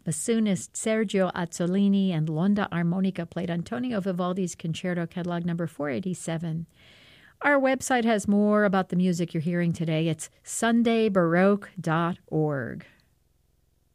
Bassoonist Sergio Azzolini and L'Onda Armonica played Antonio Vivaldi's Concerto Catalog number 487. Our website has more about the music you're hearing today. It's sundaybaroque.org.